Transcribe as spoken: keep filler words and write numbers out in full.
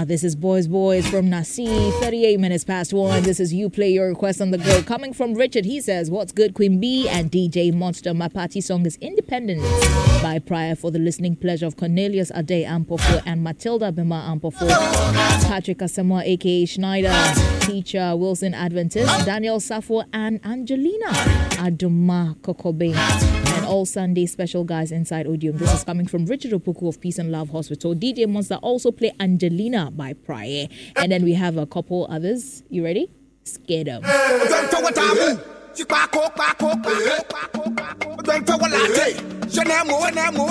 this is Boys Boys from Nasi, thirty-eight minutes past one. This is You Play Your Request on the Go. Coming from Richard, he says, what's good, Queen B and D J Monster? My party song is Independence by Prior for the listening pleasure of Cornelius Ade Ampofo and Matilda Bima Ampofo, Patrick Asamoah aka Schneider, Teacher Wilson Adventist, Daniel Safo and Angelina Adoma Kokobe, and all Sunday special guys inside Odium. This is coming from Richard Opoku of Peace and Love Hospital. D J Monster also play Angelina by Prior. And then we have a couple others. You ready? Scared them.